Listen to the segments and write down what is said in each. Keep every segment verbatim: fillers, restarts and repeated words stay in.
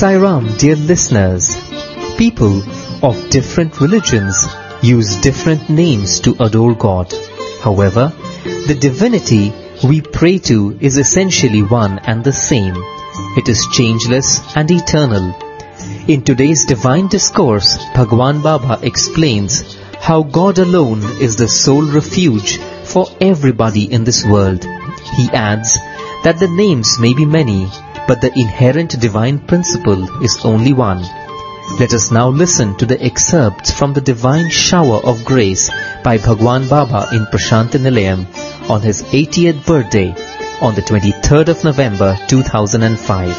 Sai Ram, dear listeners. People of different religions use different names to adore God. However, the divinity we pray to is essentially one and the same. It is changeless and eternal. In today's divine discourse, Bhagwan Baba explains how God alone is the sole refuge for everybody in this world. He adds that the names may be many, but the inherent divine principle is only one. Let us now listen to the excerpts from the divine shower of grace by Bhagwan Baba in Prashanti Nilayam on his eightieth birthday on the twenty-third of November two thousand five.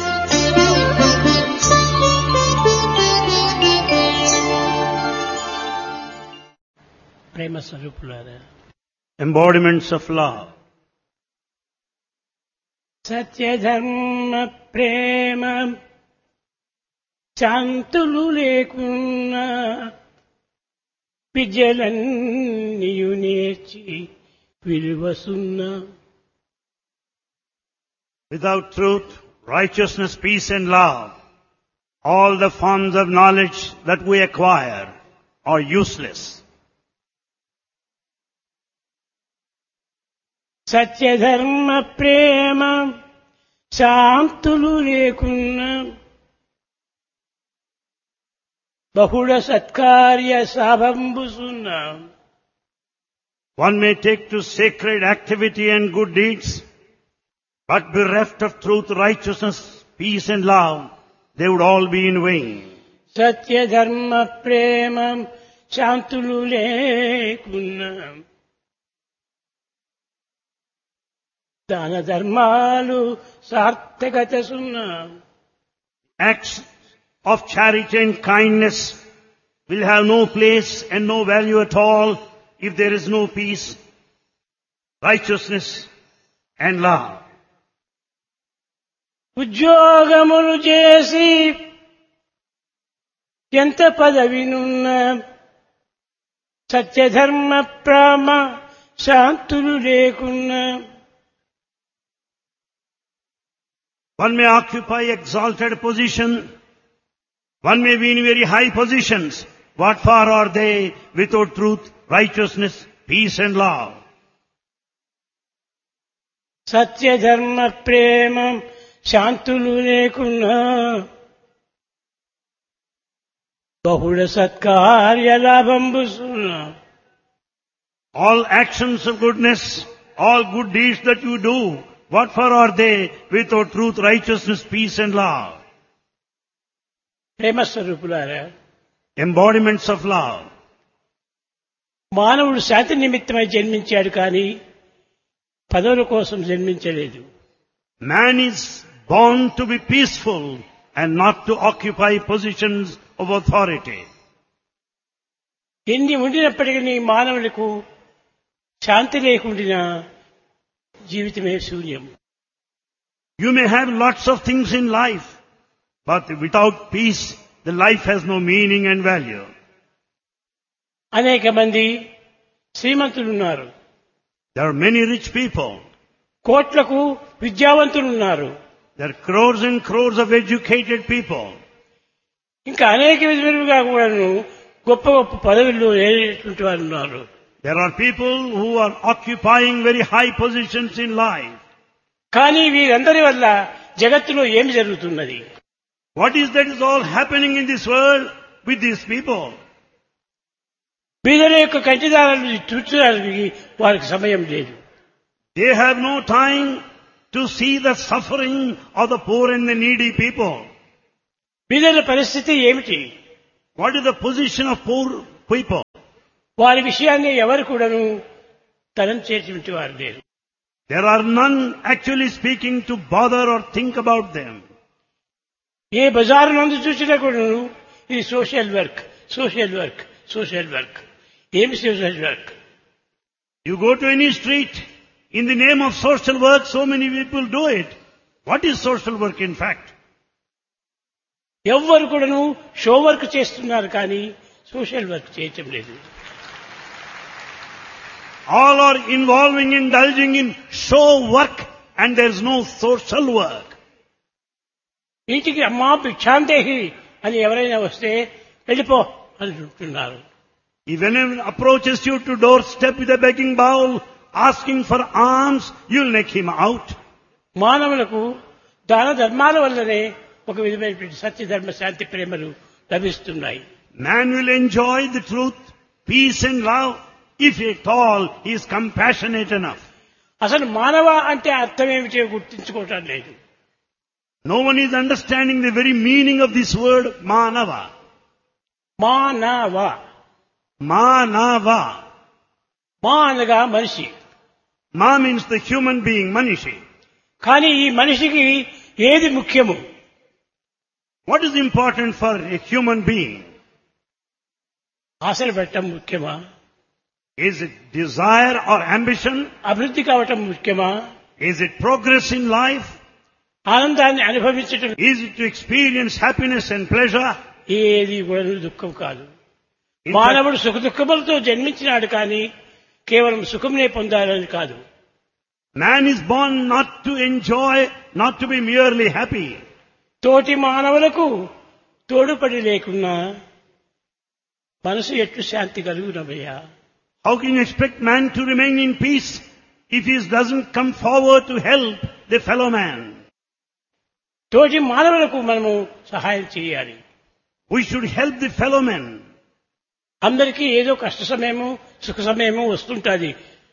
Prema Sarupulada. Embodiments of love. Satya Dharma Prema శాంతులు లేకున్నా విద్యలన్నీయు నేర్చి విలువసున్నా. Without truth, righteousness, peace and love, all the forms of knowledge that we acquire are useless. సత్యధర్మ ప్రేమ శాంతులు లేకున్నా బహుళ సత్కార్య సాభంబుసున్నా. One may take to sacred activity and good deeds, but bereft of truth, righteousness, peace and love, they would all be in vain. సత్యధర్మ ప్రేమ శాంతులు లేకున్నా దాన ధర్మాలు సార్థకత సున్నా. Acts of charity and kindness will have no place and no value at all if there is no peace, righteousness and love. ఉద్యోగములు చేసి ఎంత పదవినున్న సత్యధర్మ ప్రేమ శాంతులు లేకున్నా. One may occupy exalted position, one may be in very high positions. What for are they without truth, righteousness, peace and love? సత్యధర్మ ప్రేమ శాంతులు లేకున్నా బహుళ సత్కార్య లాభంబుసున్నా. All actions of goodness, all good deeds that you do, what for are they without truth, righteousness, peace and love? ప్రేమ స్వరూపులారా, Embodiments of love. మానవుడు శాంతి నిమిత్తమై జన్మించాడు కానీ పదవుల కోసం జన్మించలేదు. Man is born to be peaceful and not to occupy positions of authority. ఎన్ని ఉండినప్పటికీ మానవులకు శాంతి లేకుండా జీవితమే శూన్యం. You may have lots of things in life, but without peace, the life has no meaning and value. అనేక మంది శ్రీమంతులు ఉన్నారు, There are many rich people. కోట్లకు విద్యావంతులు ఉన్నారు, There are crores and crores of educated people. ఇంకా అనేక విధములుగా కూడాను గొప్ప గొప్ప పదవుల్లో ఏటువంటి వారు ఉన్నారు. There are people who are occupying very high positions in life. కానీ వీరందరి వల్ల జగత్తులో ఏమి జరుగుతున్నది? What is that is all happening in this world with these people? వీళ్ళ యొక్క కంటిదారులు చూచడానికి వారికి సమయం లేదు. They have no time to see the suffering of the poor and the needy people. వీళ్ళ పరిస్థితి ఏమిటి? What is the position of poor people? వారి విషయాన్ని ఎవరు కూడాను తలంచేటువంటి వారు లేరు. There are none actually speaking to bother or think about them. ఏ బజారు నందు చూసినా కూడాను ఇది social work, social work, social work. ఏమి social work? You go to any street, in the name of social work, so many people do it. What is social work in fact? ఎవ్వరు కూడాను show work చేస్తున్నారు కానీ social work చేయటం లేదు. All are involving, indulging in show work and there is no social work. ఇంటికి అమ్మా భిక్షాందేహి అని ఎవరైనా వస్తే వెళ్ళిపో అని చెప్తున్నారు. If anyone approaches you to doorstep with a begging bowl, asking for alms, you'll make him out. మానవులకు దాన ధర్మాల వల్లనే ఒక విధమైనటువంటి సత్య ధర్మ శాంతి ప్రేమలు లభిస్తున్నాయి. Man will enjoy the truth, peace and love if at all he is compassionate enough. అసలు మానవ అంటే అర్థం ఏమిటో గుర్తించుకోవటం లేదు. No one is understanding the very meaning of this word manava. మానవ Manava. మా అనగా మనిషి. Ma means the human being, Manishi. కానీ ఈ మనిషికి ఏది ముఖ్యము? What is important for a human being? ఆశలు పెట్టడం ముఖ్యమా? Is it desire or ambition? అభివృద్ధి కావటం ముఖ్యమా? Is it progress in life? ఆనందాన్ని అనుభవించటం Is it to experience happiness and pleasure? ఏది కూడా దుఃఖం కాదు. In fact, మానవుడు సుఖ దుఃఖములతో జన్మించినాడు కానీ కేవలం సుఖంనే పొందాలని కాదు. man is born not to enjoy, not to be merely happy. తోటి మానవులకు తోడుపడి లేకున్నా మనసు ఎట్లు శాంతి కలుగునవయ్యా? How can you expect man to remain in peace if he doesn't come forward to help the fellow man? తోటి మానవులకు మనము సహాయం చేయాలి. We should help the fellow man. అందరికీ ఏదో కష్ట సమయము సుఖ సమయము వస్తుంటుంది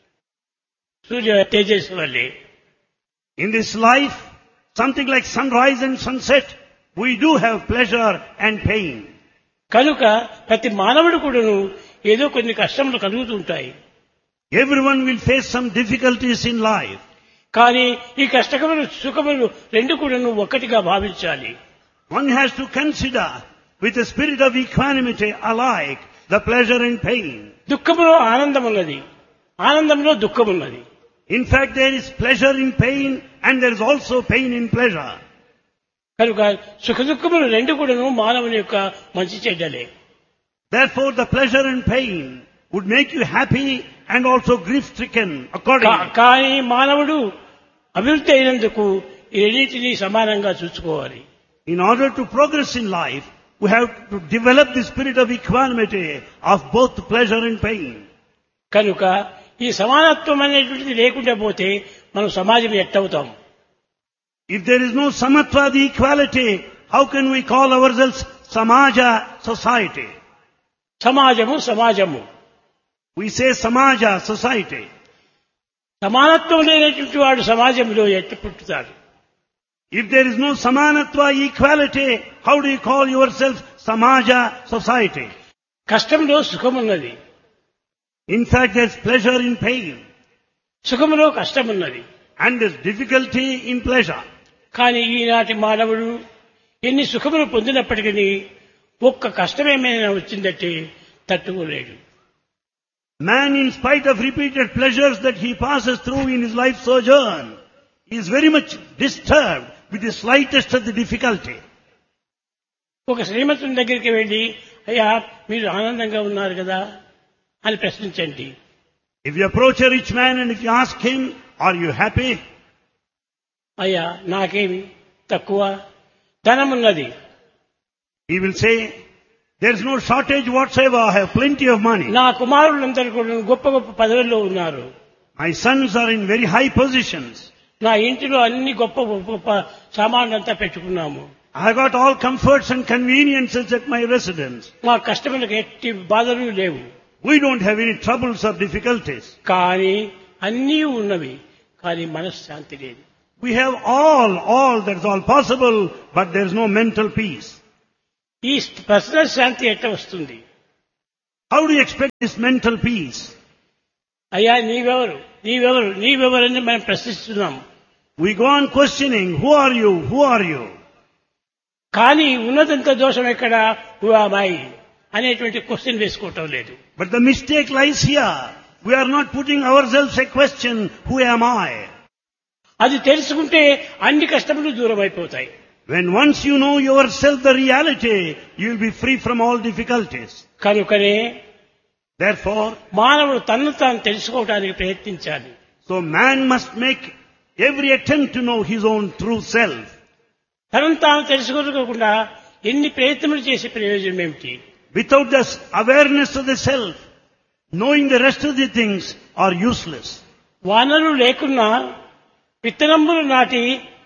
సూర్య తేజస్సు వల్లే. In this life, something like sunrise and sunset, we do have pleasure and pain. కనుక ప్రతి మానవుడు కూడాను ఏదో కొన్ని కష్టములు కలుగుతుంటాయి. Everyone will face some difficulties in life. కానీ ఈ కష్టకములు సుఖములు రెండు కూడాను ఒక్కటిగా భావించాలి. One has to consider with a spirit of equanimity alike the pleasure and pain. దుఃఖములో ఆనందం ఉన్నది, ఆనందంలో దుఃఖం ఉన్నది. In fact, there is pleasure in pain and there is also pain in pleasure. కనుక సుఖ దుఃఖములు రెండు కూడాను మానవుని యొక్క మంచి చెడ్డలే. Therefore, the pleasure and pain would make you happy and also grief-stricken accordingly. కానీ మానవుడు అభివృద్ధి అయినందుకు ఈ రెండింటినీ సమానంగా చూసుకోవాలి. In order to progress in life, we have to develop the spirit of equanimity of both pleasure and pain. కనుక ఈ సమానత్వం అనేటువంటిది లేకుండా పోతే మనం సమాజం ఎట్టవుతాం? If there is no samatva, the equality, how can we call ourselves samaja, society? సమాజము సమాజము We say samaja, society. సమానత్వం లేనటువంటి వాడు సమాజంలో ఎట్టు పుట్టుతాడు? If there is no samanatva, equality, how do you call yourself samaja, society? కష్టంలో సుఖమున్నది, In fact, there's pleasure in pain సుఖములో కష్టమున్నది. and there's difficulty in pleasure. కానీ ఈనాటి మానవుడు ఎన్ని సుఖములు పొందినప్పటికీ ఒక్క కష్టమేమైనా వచ్చిందంటే తట్టుకోలేడు. Man, in spite of repeated pleasures that he passes through in his life sojourn, is very much disturbed with the slightest of the difficulty. ఒక శ్రీమంతుని దగ్గరికి వెళ్ళి అయ్యా మీరు ఆనందంగా ఉన్నారు కదా అని ప్రశ్నించండి. If you approach a rich man and if you ask him, are you happy? అయ్యా నాకేమి తక్కువ ధనమున్నది. He will say, there's no shortage whatsoever, I have plenty of money. నా కుమారులందరూ కూడా గొప్ప గొప్ప పదవుల్లో ఉన్నారు. My sons are in very high positions. నా ఇంటిలో అన్ని గొప్ప గొప్ప సామాన్లంతా పెట్టుకున్నాము. I got all comforts and conveniences at my residence. మా కష్టములకు ఎట్టి బాధలు లేవు. We don't have any troubles or difficulties. కానీ అన్నీ ఉన్నవి, కానీ మనశ్శాంతి లేదు. We have all, all, that's all possible, but there's no mental peace. ఈ పర్సనల్ శాంతి ఎట్లా వస్తుంది? How do you expect this mental peace? అయ్యా నీవెవరు నీవెవరు నీవెవరని మనం ప్రశ్నిస్తున్నాం. We go on questioning, who are you, who are you? కానీ ఉన్నదంత దోషం ఎక్కడ హూ యామ్ ఐ అనేటువంటి క్వశ్చన్ వేసుకోవటం లేదు. But the mistake lies here. We are not putting ourselves a question, who am I? అది తెలుసుకుంటే అన్ని కష్టములు దూరం అయిపోతాయి. When once you know yourself the reality, you will be free from all difficulties. కనుకనే Therefore, మానవుడు తన్ను తాను తెలుసుకోవడానికి ప్రయత్నించాలి. so man must make every attempt to know his own true self. తనను తాను తెలుసుకోకుండా ఎన్ని ప్రయత్నములు చేసే ప్రయోజనం ఏమిటి? Without this awareness of the self, knowing the rest of the things are useless. Owner లేకున్నా విత్తనములు నాటి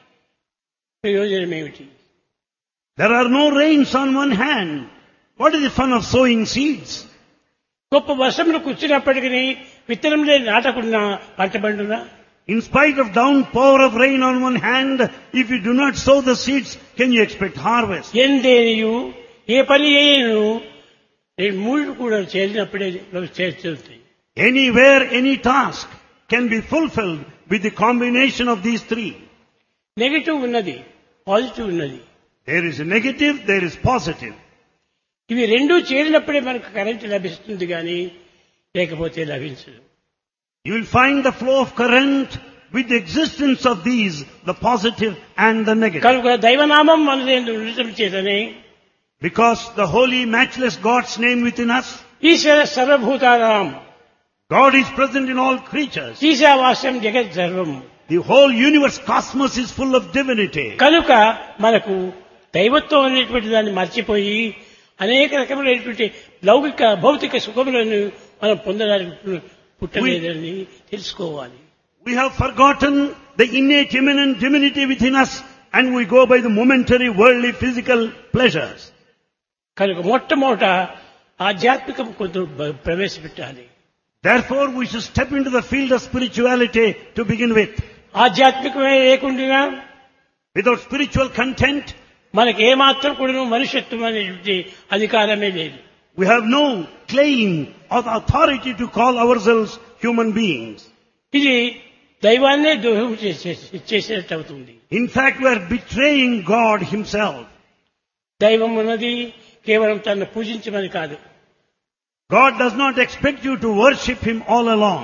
ప్రయోజనం ఏమిటి? There are no rains on one hand. What is the fun of sowing seeds? గొప్ప వర్షములు కూర్చున్నప్పటికీ విత్తనములే నాటకుండా పంట పండునా? In spite of downpour of rain on one hand, if you do not sow the seeds, can you expect harvest? ఎందేనియు ఏ పని చేయను రెండు మూడు కూడా చేరినప్పుడే చేరుతుంది. Anywhere, any task can be fulfilled with the combination of these three. Negative ఉన్నది, positive ఉన్నది. There is a negative, there is positive. ఇవి రెండూ చేరినప్పుడే మనకు కరెంట్ లభిస్తుంది కానీ లేకపోతే లభించదు. You will find the flow of current with the existence of these, the positive and the negative. కనుక దైవనామం మనదేందు ఉండటం చేతనే Because the holy, matchless God's name within us, ఈశ్వర సర్వభూతానాం God is present in all creatures. ఈశావాస్యం జగత్ సర్వం. The whole universe, cosmos is full of divinity. కనుక మనకు దైవత్వం అనేటువంటి దాన్ని మర్చిపోయి అనేక రకములైనటువంటి లౌకిక భౌతిక సుఖములను మనం పొందడానికి పుట్టలేదని తెలుసుకోవాలి. We have forgotten the innate immanent divinity within us and we go by the momentary worldly physical pleasures. కనుక మొట్టమొదట ఆధ్యాత్మికం కొంత ప్రవేశపెట్టాలి. Therefore we should step into the field of spirituality to begin with. ఆధ్యాత్మికమే లేకుండా Without spiritual content, మనకి ఏమాత్రం కూడా మనుష్యత్వం అనేటువంటి అధికారమే లేదు. we have no claim or authority to call ourselves human beings. ఇది దైవాన్నే ద్రోహం చేసేటట్టు అవుతుంది. In fact, we are betraying God himself. దైవం ఉన్నది కేవలం తనను పూజించమని కాదు. God does not expect you to worship him all along.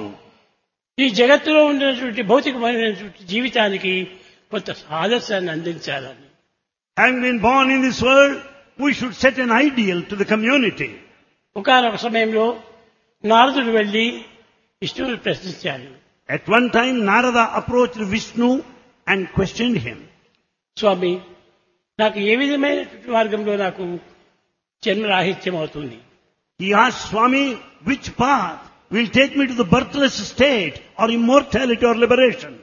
ఈ జగత్తులో ఉన్నటువంటి భౌతికమైనటువంటి జీవితానికి కొంత ఆదర్శాన్ని అందించాలని. Having been born in this world, we should set an ideal to the community. ఒకానొక సమయంలో నారదుడు వెళ్లి విష్ణువుని ప్రశ్నించాడు. At one time, Narada approached Vishnu and questioned him. స్వామి, నాకు ఏ విధమైనటువంటి మార్గంలో నాకు జన్మరాహిత్యం అవుతుంది? He asked, Swami, which path will take me to the birthless state or immortality or liberation?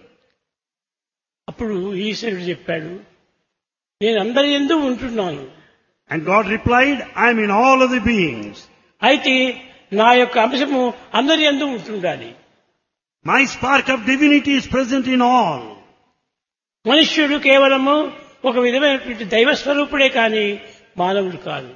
అప్పుడు ఈశ్వరుడు చెప్పాడు, నేను అందరి యందు ఉంటున్నాను. And God replied, I am in all of the beings. అయితే నా యొక్క అంశము అందరి యందు ఉంటుండాలి. My spark of divinity is present in all. మనుష్యుడు కేవలము ఒక విధమైనటువంటి దైవ స్వరూపుడే కానీ మానవుడు కాదు.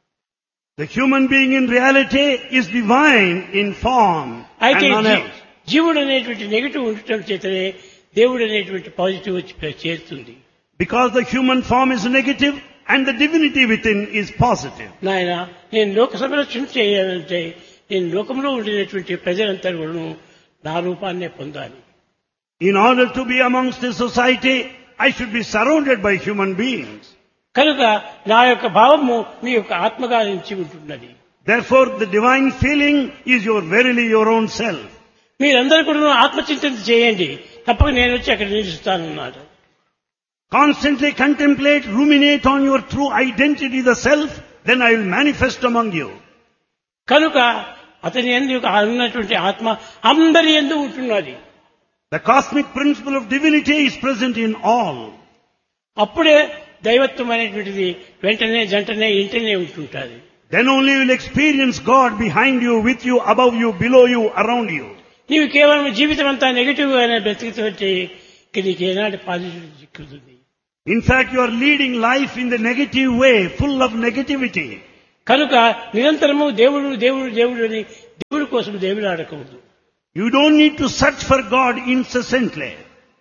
The human being in reality is divine in form అయితే and none else. జీవుడు అనేటువంటి నెగిటివ్ ఉండటం చేతనే దేవుడు అనేటువంటి పాజిటివ్ వచ్చి చేరుతుంది. Because the human form is negative and the divinity within is positive. నాయన, నేను లోక సంరక్షణ చేయాలంటే నేను లోకంలో ఉండినటువంటి ప్రజలంతా కూడా నా రూపాన్నే పొందాలి. In order to be amongst the society, I should be surrounded by human beings. కనుక నా యొక్క భావము మీ యొక్క ఆత్మగా నుంచి ఉంటున్నది. Therefore, the divine feeling is your verily your own self. మీరందరూ కూడా ఆత్మచింతన చేయండి, తప్పక నేను వచ్చి అక్కడ నిలుస్తానన్నాడు. Constantly contemplate, ruminate on your true identity, the self, then I will manifest among you. కనుక అతని యందు ఉన్నటువంటి ఆత్మ అందరి యందు ఉంటున్నది. The cosmic principle of divinity is present in all. అప్పుడే దైవత్వం అనేటువంటిది వెంటనే జంటనే ఇంటనే ఉంటుంటుంది. Then only you will experience God behind you, with you, above you, below you, around you. నీవు కేవలం జీవితం అంతా నెగిటివ్ గానే బ్రతికితే నీకు ఏనాటి positive చిక్కుతుంది. In fact, you are leading life in the negative way, full of negativity. కనుక నిరంతరము దేవుడు దేవుడు దేవుడు అని దేవుడి కోసం దేవుడు ఆడకూడదు. You don't need to search for God incessantly.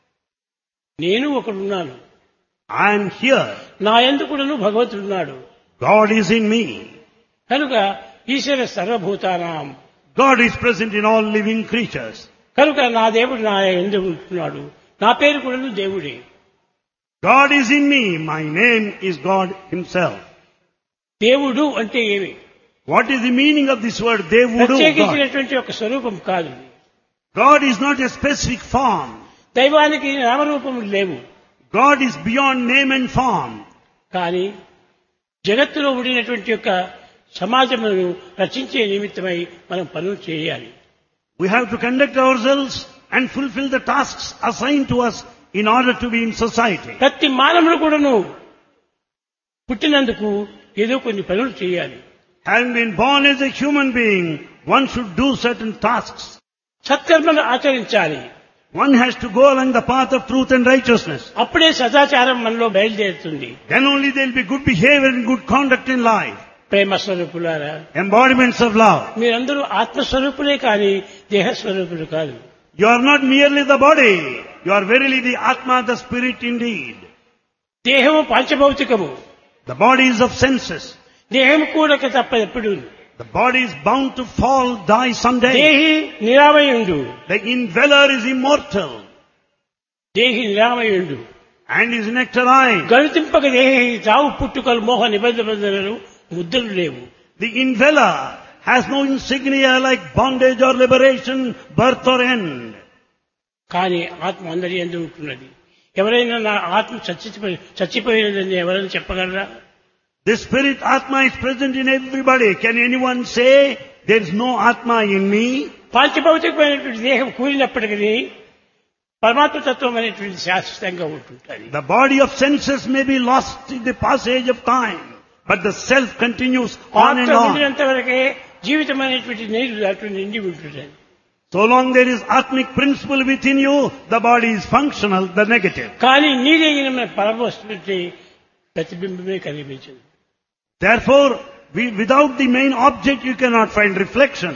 నేను ఒకడున్నాను, I am here. నా యందు కూడాను భగవంతుడు ఉన్నాడు. God is in me. కనుక ఈశ్వర సర్వభూతానాం, God is present in all living creatures. కనుక నా దేవుడు నా యందు ఉంటున్నాడు. నా పేరు కూడాను దేవుడే. God is in me. My name is God himself. దేవుడు అంటే ఏమి? What is the meaning of this word Devudu? God. ప్రత్యేకించినటువంటి ఒక స్వరూపం కాదు. God is not a specific form. దైవానికి నామరూపములు లేవు. God is beyond name and form. కానీ జగత్తులో ఉండినటువంటి యొక్క సమాజమును రచించే నిమిత్తమై మనం పనులు చేయాలి. We have to conduct ourselves and fulfill the tasks assigned to us in order to be in society. ప్రతి మానవుడు కూడాను పుట్టినందుకు ఏదో కొన్ని పనులు చేయాలి. Having been born as a human being, one should do certain tasks. సత్కర్మను ఆచరించాలి. One has to go along the path of truth and righteousness. అప్పుడే సదాచారం మనలో బయలుదేరుతుంది. Then only there will be good behavior and good conduct in life. ప్రేమ స్వరూపులారా, Embodiments of love. మీరందరూ ఆత్మస్వరూపులే కానీ దేహస్వరూపులు కాదు. You are not merely the body. You are verily the Atma, the spirit indeed. దేహము పంచభౌతికము. The body is of senses. దేహము కూడక తప్ప ఎప్పుడు. The body is bound to fall, die someday. దేహి నిరామయుండు. The indweller is immortal దేహి నిరామయుండు. and is nectarine. గణితింపక దేహి చావు పుట్టుకలు మోహ నిబంధనలు ముద్రలు లేవు. The indweller has no insignia like bondage or liberation, birth or end. కానీ ఆత్మ అందరి యందు ఉంటున్నది. ఎవరైనా నా ఆత్మ చచ్చిపోయి చచ్చిపోయినదని ఎవరైనా చెప్పగలరా? The spirit Atma is present in everybody. Can anyone say there is no Atma in me? పాంచభౌతికమైనటువంటి దేహం కూలినప్పటికీ పరమాత్మ తత్వం అనేటువంటి శాశ్వతంగా ఉంటుంటుంది. The body of senses may be lost in the passage of time, but the self continues on and ఆత్మ on. ఉండినంత వరకే జీవితం అనేటువంటి నీరు దాంట్లో నిండి ఉంటుంది. So long there is Atmic principle within you, the body is functional, the negative. కానీ నీరైన పరమవస్తువుకి ప్రతిబింబమే కనిపించదు. Therefore, we, without the main object you cannot find reflection.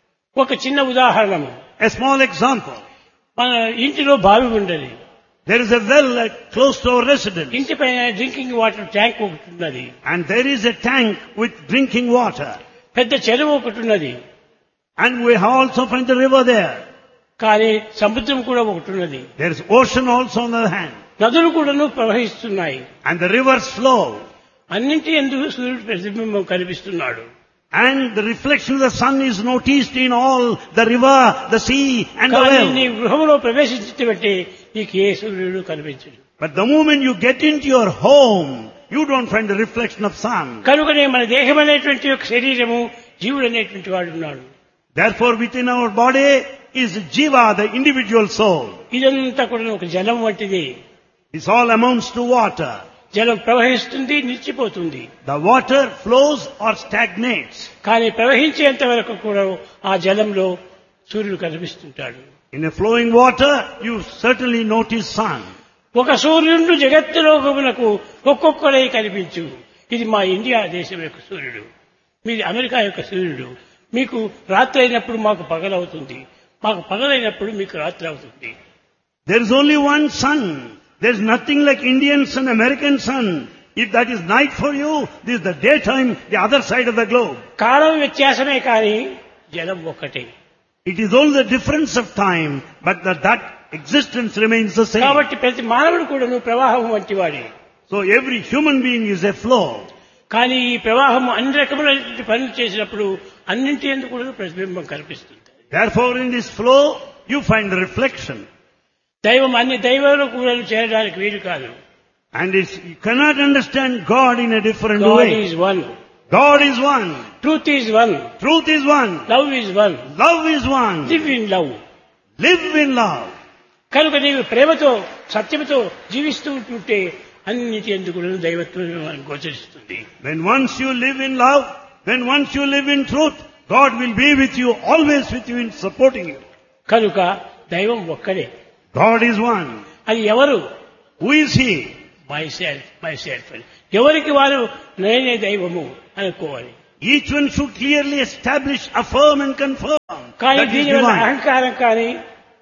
ఒక చిన్న ఉదాహరణము. A small example. మన ఇంటిలో బావి ఉండదు. There is a well uh, close to our residence. ఇంటి పైన డ్రింకింగ్ వాటర్ ట్యాంక్ ఒకటి ఉన్నది. And there is a tank with drinking water. పెద్ద చెరువు ఒకటి ఉన్నది. And we also find the river there. కానీ సముద్రం కూడా ఒకటి ఉన్నది. There is ocean also on the other hand. నదులు కూడాను ప్రవహిస్తున్నాయి. And the rivers flow. అన్నింటి ఎందుకు సూర్యుడు ప్రతిబింబం కనిపిస్తున్నాడు. And the reflection of the sun is noticed in all the river, the sea and the కానీ నీ well. గృహంలో ప్రవేశించినట్టే నీకు ఏ సూర్యుడు కనిపించడు. But the moment you get into your home, you don't find the reflection of sun. కనుకనే మన దేహం అనేటువంటి ఒక శరీరము జీవుడు అనేటువంటి వాడు ఉన్నాడు. Therefore within our body is Jiva, the individual soul. ఇదంతా కూడా ఒక జలం వంటిది. This all amounts to water. జలం ప్రవహిస్తుంది, నిలిచిపోతుంది. The water flows or stagnates. కానీ ప్రవహించేంత వరకు కూడా ఆ జలంలో సూర్యుడు కనిపిస్తుంటాడు. In a flowing water, you certainly notice sun. ఒక సూర్యుడు జగత్తులోకమునకు ఒక్కొక్కడే కనిపించు. ఇది మా ఇండియా దేశం యొక్క సూర్యుడు, మీది అమెరికా యొక్క సూర్యుడు. మీకు రాత్రి అయినప్పుడు మాకు పగలవుతుంది, మాకు పగలైనప్పుడు మీకు రాత్రి అవుతుంది. There is only one sun. There is nothing like Indian sun, American sun. If that is night for you, this is the daytime, the other side of the globe. కాలం వ్యత్యాసమే కానీ జలం ఒక్కటే. It is only the difference of time, but that, that existence remains the same. కాబట్టి ప్రతి మానవుడు కూడా ప్రవాహం వంటి వాడే. So every human being is a flow. కానీ ఈ ప్రవాహం అన్ని రకములైన పనులు చేసినప్పుడు అన్నింటి ఎందుకు కూడా ప్రతిబింబం కనిపిస్తుంది. Therefore in this flow, you find the reflection. దైవం అన్ని దైవాలు కూడా చేరడానికి వీలు కాదు. And it's, you cannot understand God in a different God way. is one. God is one. Truth is one. Truth is one. Love is one. Love is one. Live in love. Live in love. కనుక నీవు ప్రేమతో సత్యముతో జీవిస్తూ ఉంటుంటే అన్నిటి ఎందుకు కూడా దైవత్వం మనకు గోచరిస్తుంది. When once you live in love, when once you live in truth, God will be with you, always with you in supporting you. కనుక దైవం ఒక్కడే. God is one. అది ఎవరు? Who is He? My self my self అని ఎవరికి వారు నేనే దైవము అనుకోవాలి. Each one should clearly establish, affirm and confirm కానీ that is దీనివల్ల divine. అహంకారం కానీ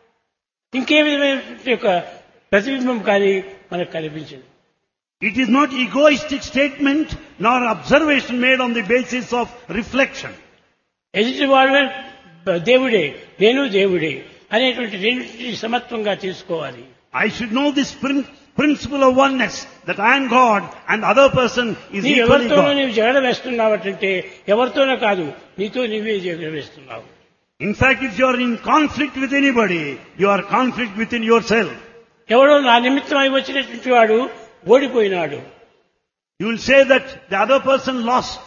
ఇంకే విధమైన యొక్క ప్రతిబింబం కానీ మనకు కనిపించదు. It is not egoistic statement nor observation made on the basis of reflection. ఎదుటి వాడు దేవుడే, నేను దేవుడే అనేటువంటి రెండింటిని సమత్వంగా తీసుకోవాలి. I should know this prin- principle of oneness, that I am God and the other person is నీ equally ఎవరితోనూ God. నీవు జగడ వేస్తున్నావంటే ఎవరితోనో కాదు, నీతో నీవే జగడ వేస్తున్నావు. In fact, if you are in conflict with anybody, you are conflict within yourself. ఎవడో నా నిమిత్తమై వచ్చినటువంటి వాడు ఓడిపోయినాడు. You will say that the other person lost.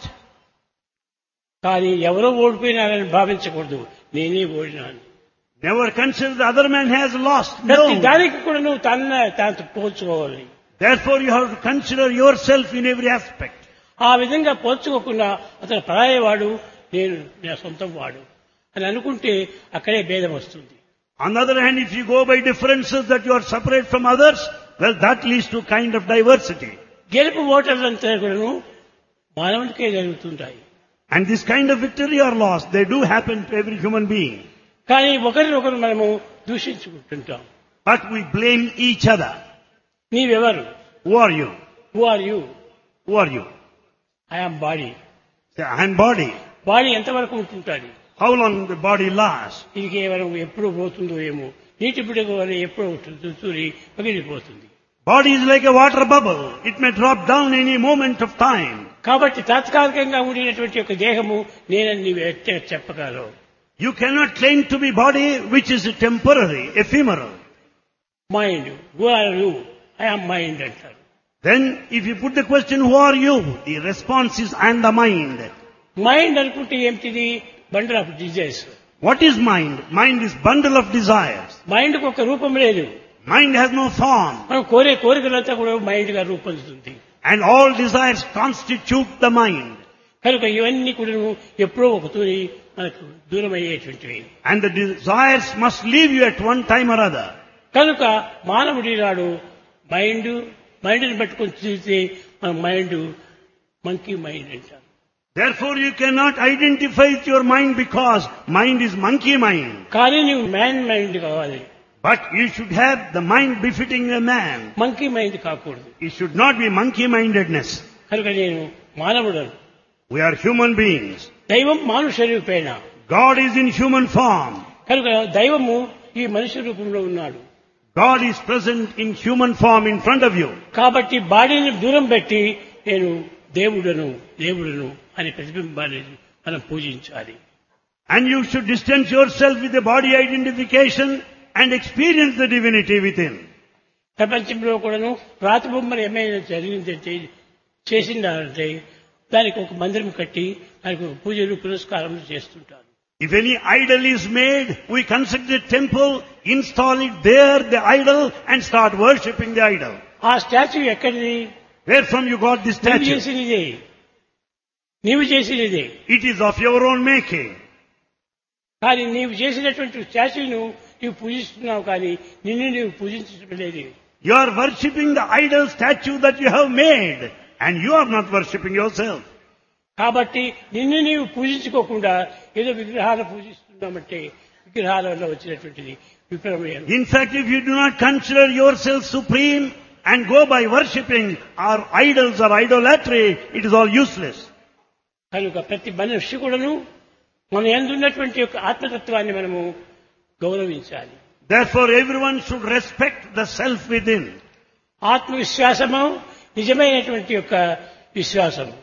కానీ ఎవరో ఓడిపోయినారని భావించకూడదు. నేనే ఓడినాను. Never consider the other man has lost. ప్రతి No. దానికి కూడా నువ్వు తన తాను పోల్చుకోవాలి. Therefore you have to consider yourself in every aspect. ఆ విధంగా పోల్చుకోకుండా అతను పరాయేవాడు, నేను నా సొంతం వాడు అని అనుకుంటే అక్కడే భేదం వస్తుంది. On the other hand, if you go by differences that you are separate from others, well, that leads to kind of diversity. గెలుపు ఓటర్లంతా కూడాను మానవునికే జరుగుతుంటాయి. And this kind of victory or loss, they do happen to every human being. కానీ ఒకరినొకరు మనము దూషించుకుంటుంటాం. But we blame each other. నీవెవరు? Who are you? Who are you? Who are you? I'm body. Say, I am body. Body ఎంతవరకు ఉంటుంటుంది? How long the body lasts? ఇది కేవలం ఎప్పుడు పోతుందో ఏమో, నీటి బిడ్డకు వల్ల ఎప్పుడు తూరి పగిలిపోతుంది. Body is like a water bubble. It may drop down any moment of time. కాబట్టి తాత్కాలికంగా ఉండినటువంటి ఒక దేహము నేనని నీవు ఎట్లా చెప్పగలవు? You cannot claim to be body which is temporary, ephemeral. Mind. Who are you? I'm mind అంటారు. Then if you put the question, who are you? The response is, I am the mind. Mind అనుకుంటే ఏమిటిది? Bundle of desires. What is mind? Mind is bundle of desires. మైండ్కి ఒక రూపం లేదు. Mind has no form. మనం కోరే కోరికలంతా కూడా mind గా రూపొందుతుంది. And all desires constitute the mind. కనుక ఇవన్నీ కూడా ఎప్పుడో ఒక తూరి మనకు దూరం అయ్యేటువంటివి. And the desires must leave you at one time or other. కనుక మానవుడి నాడు మైండ్ మైండ్ని పట్టుకొని చూస్తే మన మైండ్ మంకీ మైండ్ అంటారు. Therefore you cannot identify with your mind because mind is monkey mind. కానీ నువ్వు మ్యాన్ మైండ్ కావాలి. But you should have the mind befitting a man. Monkey mind కాకూడదు. It should not be monkey mindedness. కనుక నేను మానవుడను. We are human beings. దైవం మానుష రూపేణ. God is in human form. కనుక దైవము ఈ మనిషి రూపంలో ఉన్నాడు. God is present in human form in front of you. కాబట్టి బాడీని దూరం పెట్టి నేను దేవుడను దేవుడను అనే ప్రతిబింబాన్ని మనం పూజించాలి. And you should distance yourself with the body identification and experience the divinity within. ప్రపంచంలో కూడాను రాతి బొమ్మలు ఏమైనా జరిగిందంటే చేసిందంటే దానికి ఒక మందిరం కట్టి దానికి ఒక పూజలు పురస్కారములు చేస్తుంటారు. If any idol is made, we construct a temple, install it there, the idol, and start worshipping the idol. ఆ స్టాచ్యూ ఎక్కడిది? Where from you got this నీవు statue? చేసినదే. నీవు చేసినదే. It is of your own making. కానీ నీవు చేసినటువంటి స్టాచ్యూను నీవు పూజిస్తున్నావు, కానీ నిన్ను నీవు పూజించడం లేదు. You are worshipping the idol statue that you have made, and you are not worshipping yourself. కాబట్టి నిన్ను నీవు పూజించుకోకుండా ఏదో విగ్రహాలు పూజిస్తున్నామంటే విగ్రహాల వల్ల వచ్చినటువంటిది విప్రమయం. In fact, if you do not consider yourself supreme and go by worshipping our idols or idolatry, it is all useless. కనుక ప్రతి మనిషి కూడాను మన యందున్నటువంటి యొక్క ఆత్మతత్వాన్ని మనము గౌరవించాలి. Therefore, everyone should respect the self within. ఆత్మవిశ్వాసము నిజమైనటువంటి యొక్క విశ్వాసము.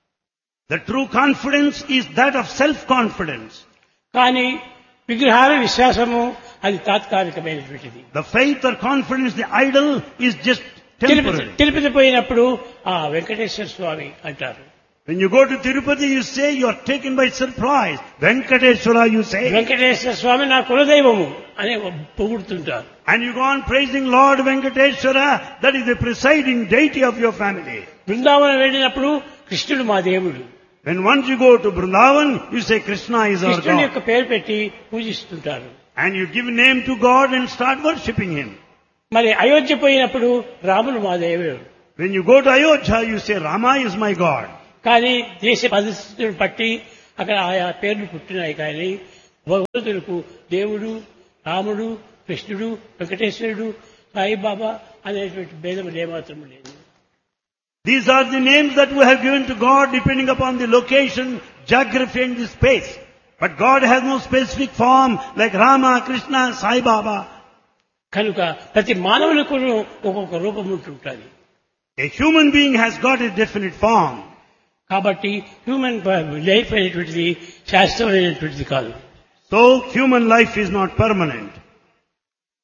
The true confidence is that of self-confidence. కానీ విగ్రహాల విశ్వాసము అది తాత్కాలికమైనటువంటిది. The faith or confidence, the idol, is just Tirupati temporary. Tirupati పోయినప్పుడు ఆ వెంకటేశ్వర స్వామి అంటారు. When you go to Tirupati, you say you are taken by surprise. Venkateshwara, you say. Venkateswara స్వామి నా కులదైవము అని పొగుడుతుంటారు. And you go on praising Lord Venkateshwara, that is the presiding deity of your family. Brindavanam వెళ్ళినప్పుడు కృష్ణుడు మా దేవుడు. When once you go to Vrindavan, you say Krishna is our కృష్ణుని God. యొక్క పేరు పెట్టి పూజిస్తుంటారు. And you give name to God and start worshipping Him. మరి అయోధ్య పోయినప్పుడు రాముడు మా దేవుడు. When you go to Ayodhya, you say Rama is my God. కానీ దేశ పరిస్థితులను బట్టి అక్కడ ఆయా పేర్లు పుట్టినాయి. కానీ భగవంతులకు దేవుడు, రాముడు, కృష్ణుడు, వెంకటేశ్వరుడు, సాయిబాబా అనేటువంటి భేదం ఏమాత్రం లేదు. These are the names that we have given to God depending upon the location, geography and the space. But God has no specific form like Rama, Krishna, Sai Baba. కనుక ప్రతి మానవులకు ఒక్కొక్క రూపం ఉంటుంటుంది. A human being has got a definite form. కాబట్టి human life అనేటువంటిది శాశ్వతమైనటువంటిది కాదు. So human life is not permanent.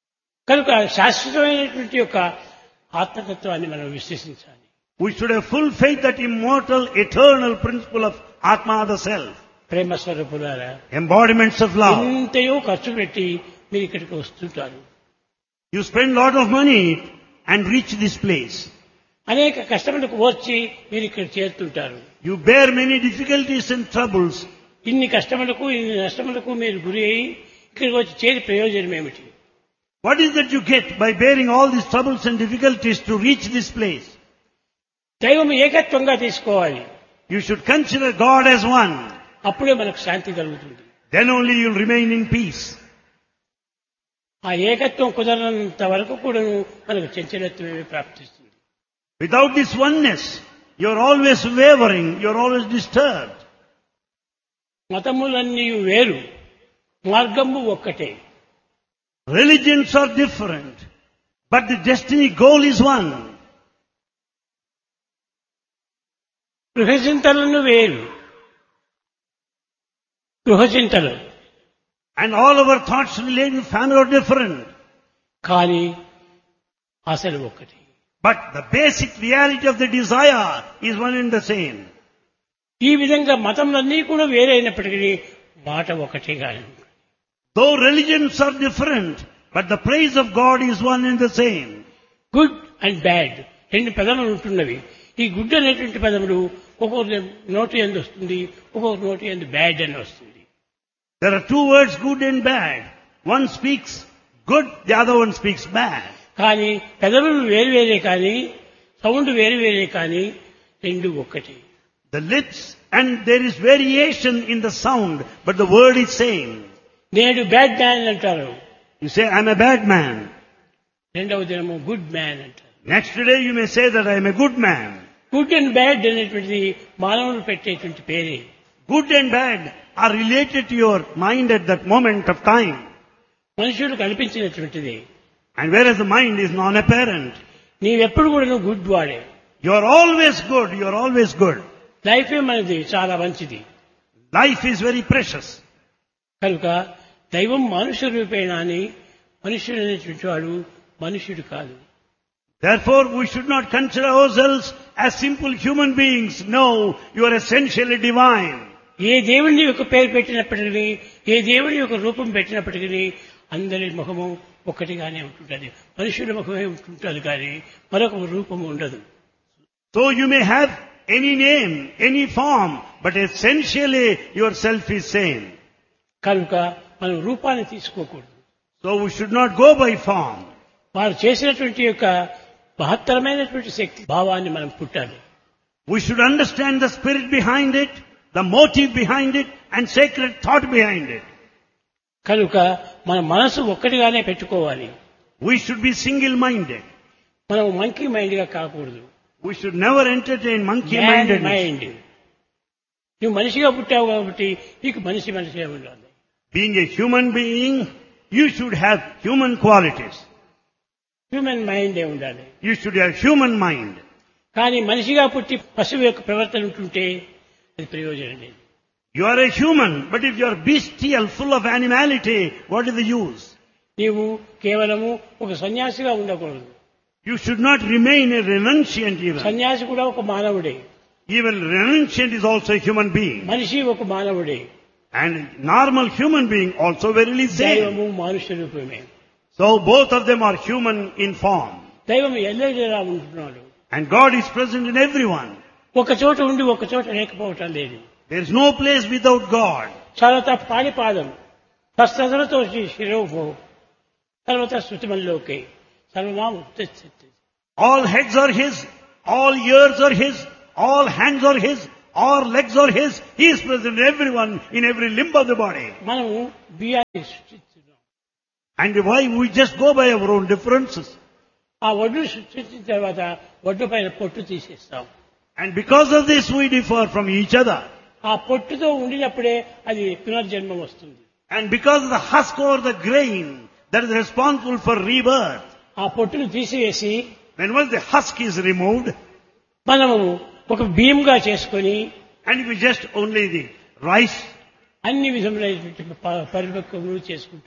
కనుక శాశ్వతమైనటువంటి యొక్క ఆత్మతత్వాన్ని మనం విశ్వసించాలి. We should have full faith that immortal, eternal principle of Atma, the self. ప్రేమ స్వరూపులారా, Embodiments of love. ఇంతయో ఖర్చు పెట్టి మీరు ఇక్కడికి వస్తుంటారు. You spend lot of money and reach this place. అనేక కష్టములకు ఓర్చి మీరు ఇక్కడ చేరుతుంటారు. You bear many difficulties and troubles. ఇన్ని కష్టములకు ఇన్ని నష్టములకు మీరు గురి అయి ఇక్కడికి వచ్చి చేరి ప్రయోజనం ఏమిటి? What is that you get by bearing all these troubles and difficulties to reach this place? దైవం ఏకత్వంగా తీసుకోవాలి. You should consider God as one. అప్పుడే మనకు శాంతి కలుగుతుంది. Then only you will remain in peace. ఆ ఏకత్వం కుదరనంత వరకు కూడా మనకు చంచలత్వమే ప్రాప్తిస్తుంది. Without this oneness, you are always wavering, you are always disturbed. మతములన్నీ వేరు, మార్గము ఒక్కటే. Religions are different, but the destiny goal is one. గృహచింతలను వేరు, గృహచింతలు And all our thoughts related to family are different. కానీ అసలు ఒక్కటి. But the basic reality of the desire is one and the same. ఈ విధంగా మతములన్నీ కూడా వేరైనప్పటికీ మాట ఒకటే కాదు. Though religions are different, but the praise of God is one and the same. Good and bad రెండు పదములు ఉంటున్నవి. ఈ గుడ్ అనేటువంటి పదములు ఒక్కొక్క నోటి ఎందు వస్తుంది, ఒక్కొక్క నోటి ఎందు బ్యాడ్ అని వస్తుంది. There are two words, good and bad. One speaks good, the other one speaks bad. కానీ పెదవులు వేరు వేరే కానీ సౌండ్ వేరు వేరే కానీ రెండు ఒక్కటి. The lips and there is variation in the sound, but the word is same. నేడు బ్యాడ్ మ్యాన్ అంటారు, You say, I'm a bad man. రెండవ దినము గుడ్ మ్యాన్ అంటారు. Next day you may say that I'm a good man. Good and bad అనేటువంటిది మానవులు పెట్టేటువంటి పేరే. Good and bad are related to your mind at that moment of time. మనుషులకు కల్పించినటువంటిది. And whereas the mind is non-apparent, నీవెప్పుడు కూడా good వాడే. you are always good, you are always good. లైఫే మనది చాలా మంచిది. Life is very precious. కనుక దైవం మనుష్య రూపేణ అని మనుష్యుడు అనేటువంటి వాడు మనుష్యుడు కాదు. Therefore, we should not consider ourselves as simple human beings. No, you are essentially divine. ఏ దేవుని యొక్క పేరు పెట్టినప్పటికీ, ఏ దేవుని యొక్క రూపం పెట్టినప్పటికీ అందరి ముఖము ఒక్కటిగానే ఉంటుంటుంది. మనుషుల ముఖమే ఉంటుంటుంది కానీ మరొక రూపము ఉండదు. So you may have any name, any form, but essentially yourself is same. కనుక మనం రూపాన్ని తీసుకోకూడదు. So we should not go by form. వారు చేసినటువంటి యొక్క మహత్తరమైనటువంటి శక్తి భావాన్ని మనం పుట్టాలి. We should understand the spirit behind it, the motive behind it, and sacred thought behind it. కనుక మన మనసు ఒక్కటిగానే పెట్టుకోవాలి. We should be single-minded. మనం మంకీ మైండ్ గా కాకూడదు. We should never entertain monkey-mindedness. Mind. నువ్వు మనిషిగా పుట్టావు కాబట్టి నీకు మనిషి మనిషిగా ఉండాలి. Being a human being, you should have human qualities. Human mind ఏ ఉండాలి. You should have human mind. కానీ మనిషిగా పుట్టి పశువు యొక్క ప్రవర్తన ఉంటుంటే అది ప్రయోజనం లేదు. You are a human, but if you are bestial, full of animality, what is the use? నీవు కేవలము ఒక సన్యాసిగా ఉండకూడదు. You should not remain a renunciant even. సన్యాసి కూడా ఒక మానవుడే. Even renunciant is also a human being. మనిషి ఒక మానవుడే. And normal human being also verily same. దైవము మనుష్య రూపమే. So both of them are human in form. దైవం ఎల్లవేళలా ఉంటున్నాడు. And God is present in everyone. ఒక చోట ఉండి ఒక చోట లేకపోవటం లేదు. There is no place without God. తర్వాత పాణిపాదం హస్తధరతో శిరోభో తర్వాత శృతిమల్లోకి సర్వమాం ఉత్తేజతి. All heads are His, all ears are His, all hands are His, all legs are His. He is present in everyone, in every limb of the body. మనము బియ్యాన్ని సృష్టిస్తున్నాం. And why we just go by our own differences? ఆ ఒడ్డు సృష్టించిన తర్వాత ఒడ్డు పైన పొట్టు తీసేస్తాం. And because of this we differ from each other. ఆ పొట్టుతో ఉండినప్పుడే అది పునర్జన్మం వస్తుంది. And because of the husk or the grain that is responsible for rebirth. ఆ పొట్టును తీసివేసి When once the husk is removed, మనము ఒక బియ్యంగా చేసుకొని and we just only the rice, అన్ని విధములైనటువంటి పరిపక్వములు చేసుకుంటాం.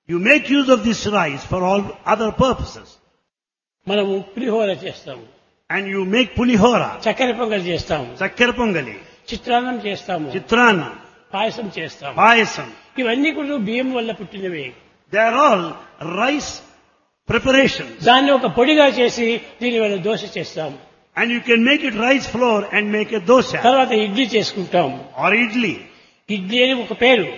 You make use of this rice for all other purposes. మనము పులిహోర చేస్తాము, And you make pulihora, చక్కెర పొంగల్ చేస్తాము, chakkar pongali, చిత్రాన్నం చేస్తాము, chitrana, పాయసం చేస్తాము. payasam. ఇవన్నీ కూడా బియ్యం వల్ల పుట్టినవే. They are all rice preparations. దాన్ని ఒక పొడిగా చేసి దీని వల్ల దోశ చేస్తాము. And you can make it rice flour and make a dosha తర్వాత ఇడ్లీ చేసుకుంటాము. or idli. ఇడ్లీ అని ఒక పేరు,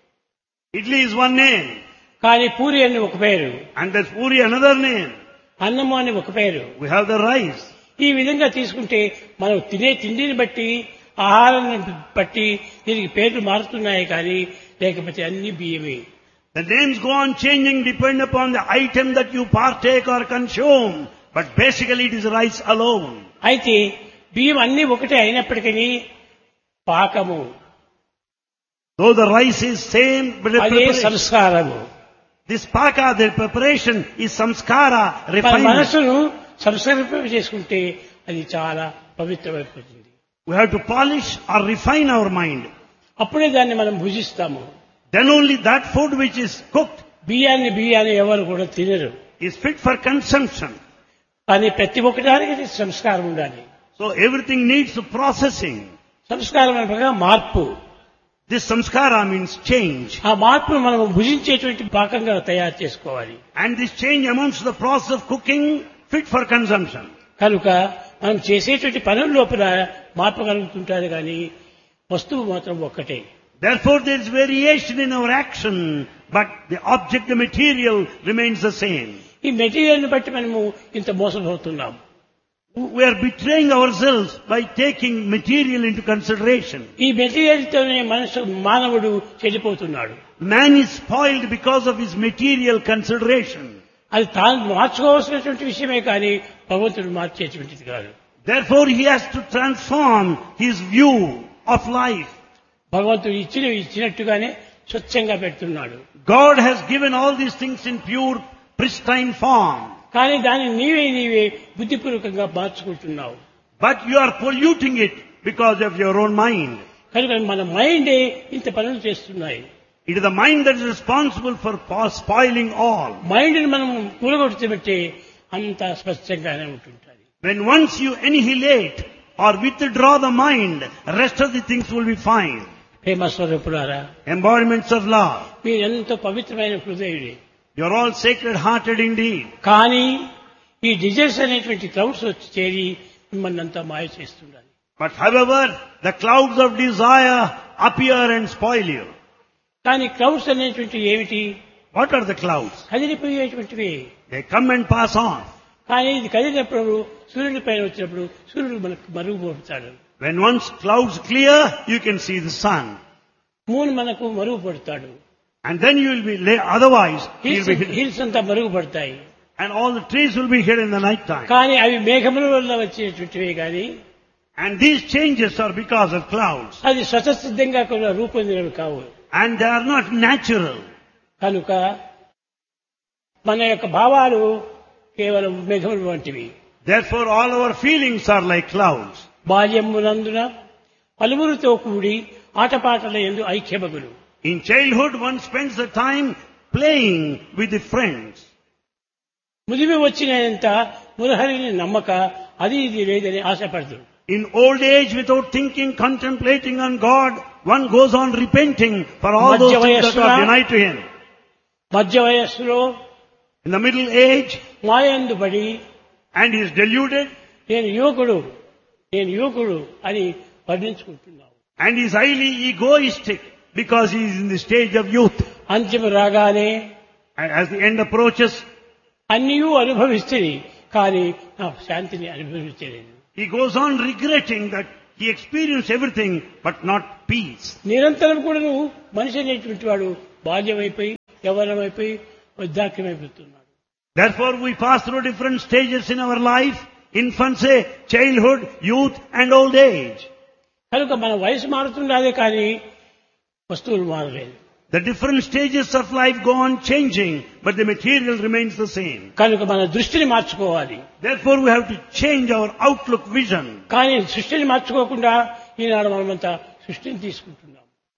Idli is one name. కానీ పూరి అని ఒక పేరు, And there's puri another name. అన్నము అని ఒక పేరు. We have the rice. ఈ విధంగా తీసుకుంటే మనం తినే తిండిని బట్టి, ఆహారాన్ని బట్టి దీనికి పేర్లు మారుతున్నాయి కానీ లేకపోతే అన్ని బియ్యమే. The names go on changing depending upon the item that you partake or consume. But basically it is rice alone. అయితే బియ్యం అన్ని ఒకటే అయినప్పటికీ పాకము Though the rice is same, but the అదే preparation, సంస్కారము. this paka, the preparation is samskara, మన refinement. మనసును సంస్కరింప చేసుకుంటే అది చాలా పవిత్రమైపోతుంది. We have to polish or refine our mind. అప్పుడే దాన్ని మనం భుజిస్తాము. Then only that food which is cooked బియ్యాన్ని బియ్యాన్ని ఎవరు కూడా తినరు. is fit for consumption. కానీ ప్రతి ఒక్కదానికి సంస్కారం ఉండాలి. So everything needs processing. సంస్కారం అనగా మార్పు. This samskara means change. ఆ మార్పును మనం భుజించేటువంటి పాకంగా తయారు చేసుకోవాలి. And this change amounts to the process of cooking fit for consumption. కనుక మనం చేసేటువంటి పనుల లోపల మార్పు కలుగుతుంటారు కానీ వస్తువు మాత్రం ఒక్కటే. Therefore there is variation in our action, but the object, the material remains the same. ఈ మెటీరియల్ ని బట్టి మనము ఇంత మోసపోతున్నాం. We are betraying ourselves by taking material into consideration. ఈ మెటీరియల్ తోనే మనుషు మానవుడు చెడిపోతున్నాడు. Man is spoiled because of his material consideration. అది తాను మార్చుకోవాల్సినటువంటి విషయమే కానీ భగవంతుడు మార్చేటువంటిది కాదు. Therefore he has to transform his view of life. భగవంతుడు ఇచ్చిన ఇచ్చినట్టుగానే స్వచ్ఛంగా పెడుతున్నాడు. God has given all these things in pure, pristine form. కానీ దాన్ని నీవే నీవే బుద్ధిపూర్వకంగా మార్చుకుంటున్నావు. But you are polluting it because of your own mind. కనుక మన మైండే ఇంత పనులు చేస్తున్నాయి. It is the mind that is responsible for spoiling all. Mind ని మనం కూలగొడితే అంత స్పష్టంగానే ఉంటుంటుంది. When once you annihilate or withdraw the mind, rest of the things will be fine. ప్రేమ స్వరూపులారా, Embodiments of love. మీరు ఎంతో పవిత్రమైన హృదయుడే. You are all sacred hearted indeed. కానీ ఈ desires అనేటువంటి క్లౌడ్స్ వచ్చి చేరి మిమ్మల్ని అంతా మాయ చేస్తుండాలి. But however, the clouds of desire appear and spoil you. కానీ క్లౌడ్స్ అనేటువంటి ఏమిటి? What are the clouds? కదిలిపోయేటువంటివి. They come and pass on. కానీ ఇది కదిలినప్పుడు సూర్యుడి పైన వచ్చినప్పుడు సూర్యుడు మనకు మరుగుపడతాడు. When once clouds clear, you can see the sun. Moon మనకు మరుగుపడతాడు. And then you will be, lay, otherwise, you will be hidden. Hills అంతా మరుగుపడతాయి. And all the trees will be hid in the night time. కానీ అవి మేఘముల వల్ల వచ్చేటువంటివే కానీ And these changes are because of clouds. అది స్వతసిద్ధంగా కూడా రూపొందినవి కావు. And they are not natural. కనుక మన యొక్క భావాలు కేవలం మేఘముల వంటివి. Therefore all our feelings are like clouds. బాల్యమునందున పలువురితో కూడి ఆటపాటల యందు ఐక్యమగులు. In childhood one spends the time playing with the friends. ముదిమి వచ్చినంత మురహరిని నమ్మక అది ఇది లేదని ఆశపడదు. In old age, without thinking, contemplating on God, one goes on repenting for all those things that are denied to him. మధ్య వయస్సులో In the middle age, మాయందు పడి and he is deluded, నేను యువకుడు నేను యువకుడు అని వర్ణించుకుంటున్నావు. and he is highly egoistic because he is in the stage of youth. అంత్యం రాగానే And as the end approaches, అన్నియూ అనుభవిస్తుంది కానీ నా శాంతిని అనుభవించలేదు. he goes on regretting that he experienced everything but not peace. నిరంతరం కూడా నువ్వు మనిషి అనేటువంటి వాడు బాల్యమైపోయి యవ్వనమైపోయి వృద్ధాక్యమైపోతున్నాడు. Therefore we pass through different stages in our life: infancy, childhood, youth and old age. కనుక మన వయసు మారుతుండాలి కానీ వస్తువులు మారలేదు. The different stages of life go on changing, but the material remains the same. కనుక మన దృష్టిని మార్చుకోవాలి. Therefore we have to change our outlook vision. కానీ సృష్టిని మార్చుకోకుండా ఈనాడు మనమంతా సృష్టిని తీసుకుంటున్నాం.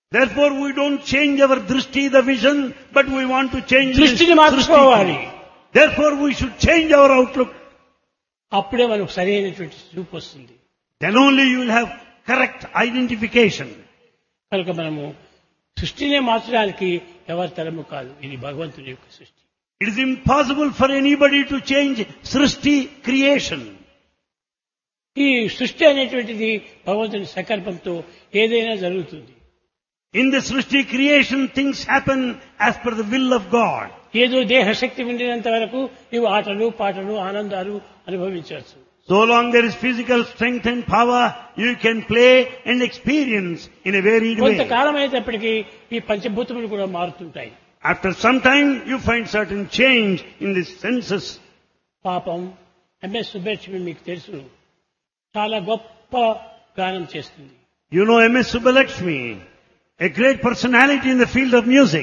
Therefore we don't change our drishti, the vision, but we want to change this దృష్టిని మార్చుకోవాలి. drishti. Therefore we should change our outlook. అప్పుడే మనకు సరైనటువంటి చూపు వస్తుంది. Then only you will have correct identification. కనుక మనము సృష్టినే మార్చడానికి ఎవరి తరము కాదు. ఇది భగవంతుని యొక్క సృష్టి. It is impossible for anybody to change Srishti, creation. ఈ సృష్టి అనేటువంటిది భగవంతుని సంకల్పంతో ఏదైనా జరుగుతుంది. In the Srishti creation, things happen as per the will of God. ఏదో దేహశక్తి ఉండినంత వరకు నీవు ఆటలు పాటలు ఆనందాలు అనుభవించవచ్చు. So long there is physical strength and power, you can play and experience in a varied way. కొంతకాలం అయినప్పటికీ ఈ పంచభూతములు కూడా మారుతుంటాయి. After some time, you find certain change in the senses. పాపం ఎంఎస్ సుబ్బలక్ష్మి మీకు తెలుసు, చాలా గొప్ప గానం చేస్తుంది. You know M S Subbulakshmi, a great personality in the field of music.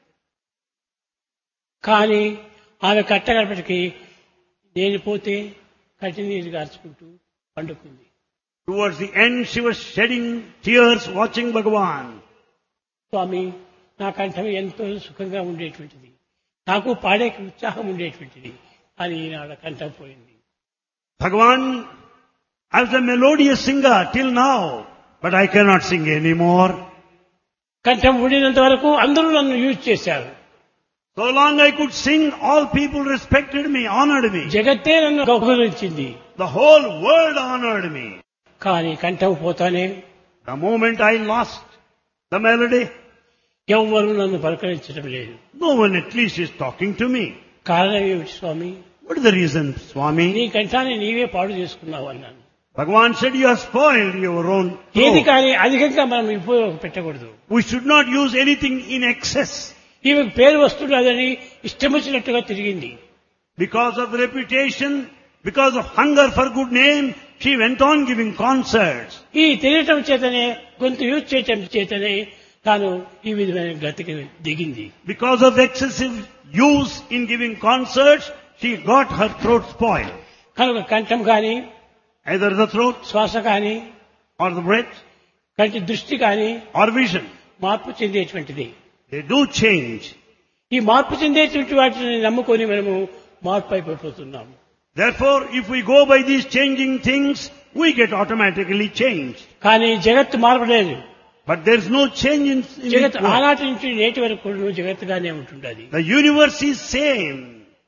కానీ ఆమె కట్టగడపటికి నేను పోతే కట్టి నీరు గార్చుకుంటూ పండుకుంది. Towards the end, she was shedding tears watching Bhagavan. స్వామి, నా కంఠం ఎంతో సుఖంగా ఉండేటువంటిది, నాకు పాడే ఉత్సాహం ఉండేటువంటిది, అని ఈనాడు కంఠం పోయింది. Bhagavan, I was a melodious singer till now, but I cannot sing anymore. కంఠం ఉండినంత వరకు అందరూ నన్ను యూజ్ చేశారు. So long I could sing, all people respected me, honored me. జగత్తే నన్ను గౌరవించింది. The whole world honored me. కానీ కంఠం పోతానే The moment I lost the melody, ఎవ్వరూ నన్ను పలకరించడం లేదు. no one at least is talking to me. కారణం ఏమిటి స్వామి? What is the reason, Swami? నీ కంఠాన్ని నీవే పాడు చేసుకున్నావు అన్నాను. Bhagavan said, you have spoiled your own ఏది throat. కానీ అధికంగా మనం ఉపయోగ పెట్టకూడదు. We should not use anything in excess. ఈమెకు పేరు వస్తున్నదని ఇష్టం వచ్చినట్టుగా తిరిగింది. Because of reputation, because of hunger for good name, she went on giving concerts. ఈ తిరగటం చేతనే, గొంతు యూజ్ చేయటం చేతనే తాను ఈ విధమైన గతికి దిగింది. Because of excessive use in giving concerts, she got her throat spoiled. కనుక కంఠం కానీ, Either the throat శ్వాస కానీ, or the breath కంటి దృష్టి కానీ or vision. మార్పు చెందేటువంటిది. They do change. ఈ మార్పు చెందేటువంటి వాటిని నమ్ముకొని మనము మార్పు అయిపోతున్నాము. Therefore, if we go by these changing things, we get automatically changed. కానీ జగత్తు మార్పలేదు. But there is no change in, in జగత్ it. ఆనాటి నుంచి నేటి వరకు కూడా జగత్తుగానే ఉంటుండది. The universe is same.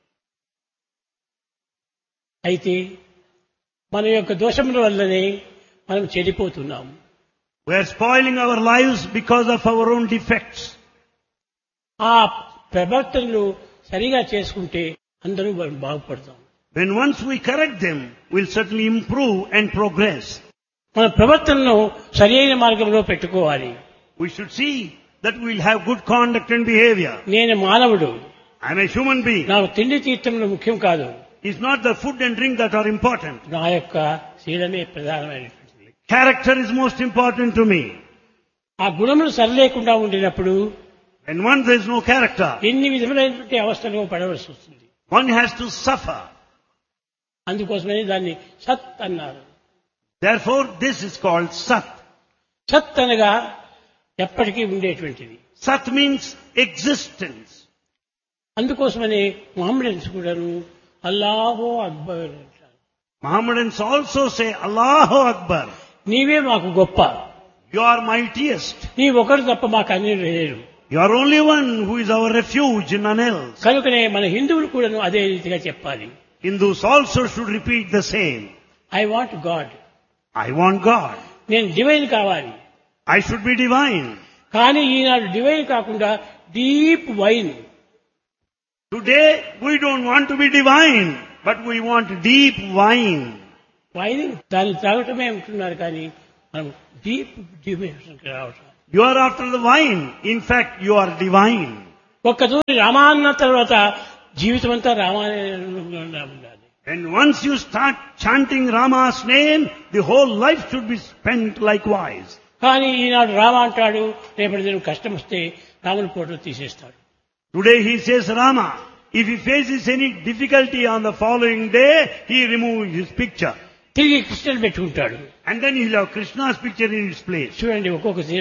అయితే మన యొక్క దోషముల వల్లనే మనం చెడిపోతున్నాము. We are spoiling our lives because of our own defects. ఆ ప్రవర్తనలు సరిగా చేసుకుంటే అందరూ మనం బాగుపడతాం. When once we correct them, we'll certainly improve and progress. మన ప్రవర్తనను సరైన మార్గంలో పెట్టుకోవాలి. We should see that we'll have good conduct and behavior. నేను మానవుడు, I'm a human being. నాకు తిండి తీర్థములు ముఖ్యం కాదు. It's not the food and drink that are important. నా యొక్క శీలమే ప్రధానమైనటువంటిది. Character is most important to me. ఆ గుణములు సరిలేకుండా ఉండినప్పుడు And once there is no character, ఎన్ని విధములైనటువంటి అవస్థలు పడవలసి వస్తుంది. one has to suffer. అందుకోసమే దాన్ని సత్ అన్నారు. Therefore, this is called Sat. సత్ అనగా ఎప్పటికీ ఉండేటువంటిది. Sat means existence. అందుకోసమని మొహమ్మడన్స్ కూడాను అల్లాహో అక్బర్ అంటారు. Mohammedans also say, Allahu Akbar. నీవే మాకు గొప్ప, You are mightiest. నీ ఒకరు తప్ప మాకు అన్ని లేరు. You are only one who is our refuge, none else. కనుకనే మన హిందువులు కూడాను అదే రీతిగా చెప్పాలి. Hindus also should repeat the same. I want God, I want God. నేను డివైన్ కావాలి. I should be divine. కానీ ఈనాడు డివైన్ కాకుండా deep wine. Today, we don't want to be divine, but we want deep wine. Wine దాన్ని తాగటమే ఉంటున్నారు కానీ మనం deep డివైన్కి రావటం. You are after the wine. In fact, you are divine. ఒక్కతూరి రామాన్న తర్వాత జీవితం అంతా రామానే ఉండాలి. And once you start chanting Rama's name, the whole life should be spent likewise. కానీ ఈనాడు రామ అంటాడు, రేపటి దినం కష్టం వస్తే రాముని ఫోటో తీసేస్తాడు. Today he says Rama. If he faces any difficulty on the following day, he removes his picture. తిరిగి కృష్ణుని పెట్టుకుంటాడు. And then he'll have Krishna's picture in his place. చూడండి, ఒక్కొక్క సినిమా